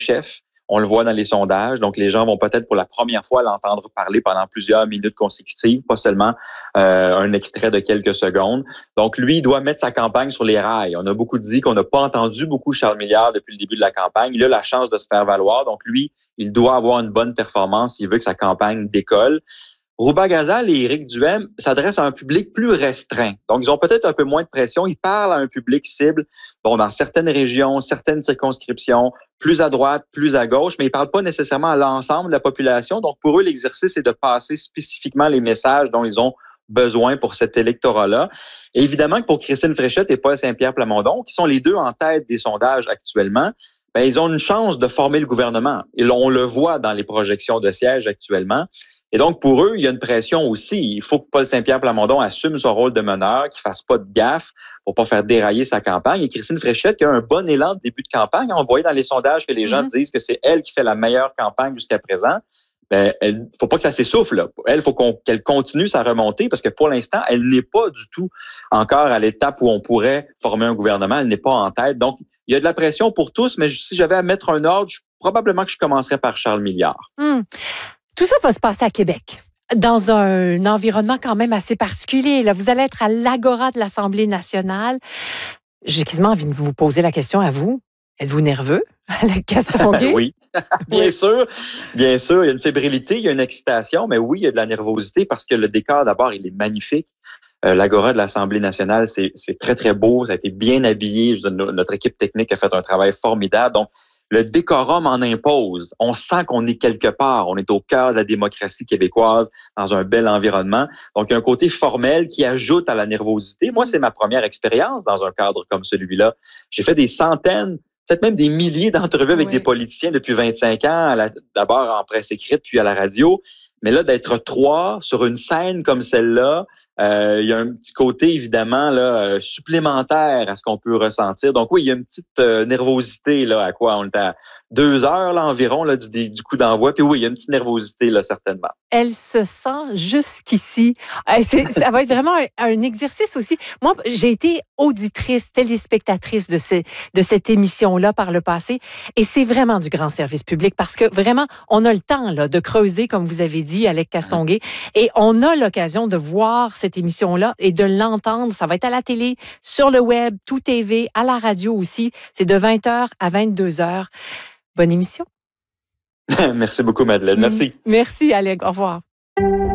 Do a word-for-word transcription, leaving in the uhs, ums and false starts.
chef. On le voit dans les sondages. Donc, les gens vont peut-être pour la première fois l'entendre parler pendant plusieurs minutes consécutives, pas seulement euh, un extrait de quelques secondes. Donc, lui, il doit mettre sa campagne sur les rails. On a beaucoup dit qu'on n'a pas entendu beaucoup Charles Milliard depuis le début de la campagne. Il a la chance de se faire valoir. Donc, lui, il doit avoir une bonne performance s'il veut que sa campagne décolle. Rouba Ghazal et Éric Duhem s'adressent à un public plus restreint. Donc, ils ont peut-être un peu moins de pression. Ils parlent à un public cible, bon, dans certaines régions, certaines circonscriptions, plus à droite, plus à gauche, mais ils parlent pas nécessairement à l'ensemble de la population. Donc, pour eux, l'exercice est de passer spécifiquement les messages dont ils ont besoin pour cet électorat-là. Et évidemment que pour Christine Fréchette et Paul Saint-Pierre Plamondon, qui sont les deux en tête des sondages actuellement, ben, ils ont une chance de former le gouvernement. Et on le voit dans les projections de sièges actuellement. Et donc, pour eux, il y a une pression aussi. Il faut que Paul Saint-Pierre Plamondon assume son rôle de meneur, qu'il fasse pas de gaffe pour pas faire dérailler sa campagne. Et Christine Fréchette, qui a un bon élan de début de campagne, on voit dans les sondages que les gens mm-hmm. disent que c'est elle qui fait la meilleure campagne jusqu'à présent. Ben, il faut pas que ça s'essouffle. Là. Elle, faut qu'on, qu'elle continue sa remontée parce que pour l'instant, elle n'est pas du tout encore à l'étape où on pourrait former un gouvernement. Elle n'est pas en tête. Donc, il y a de la pression pour tous, mais si j'avais à mettre un ordre, je, probablement que je commencerais par Charles Milliard. Mm. Tout ça va se passer à Québec, dans un environnement quand même assez particulier. Là, vous allez être à l'Agora de l'Assemblée nationale. J'ai quasiment envie de vous poser la question à vous. Êtes-vous nerveux, Alec Castonguay? Oui, bien oui. sûr. Bien sûr, il y a une fébrilité, il y a une excitation, mais oui, il y a de la nervosité parce que le décor, d'abord, il est magnifique. Euh, L'Agora de l'Assemblée nationale, c'est, c'est très, très beau. Ça a été bien habillé. Je, notre équipe technique a fait un travail formidable. Donc, le décorum en impose. On sent qu'on est quelque part. On est au cœur de la démocratie québécoise, dans un bel environnement. Donc, il y a un côté formel qui ajoute à la nervosité. Moi, c'est ma première expérience dans un cadre comme celui-là. J'ai fait des centaines, peut-être même des milliers d'entrevues avec oui. des politiciens depuis vingt-cinq ans, à la, d'abord en presse écrite, puis à la radio. Mais là, d'être trois sur une scène comme celle-là, euh, il y a un petit côté, évidemment, là, euh, supplémentaire à ce qu'on peut ressentir. Donc oui, il y a une petite euh, nervosité, là, à quoi? On est à deux heures, là, environ, là, du, du coup d'envoi. Puis oui, il y a une petite nervosité, là, certainement. Elle se sent jusqu'ici. C'est, ça va être vraiment un, un exercice aussi. Moi, j'ai été auditrice, téléspectatrice de, ces, de cette émission-là par le passé. Et c'est vraiment du grand service public parce que vraiment, on a le temps là, de creuser, comme vous avez dit, Alec Castonguay. Et on a l'occasion de voir cette émission-là et de l'entendre. Ça va être à la télé, sur le web, tout T V, à la radio aussi. C'est de vingt heures à vingt-deux heures. Bonne émission. Merci beaucoup, Madeleine. Merci. Merci, Alec. Au revoir.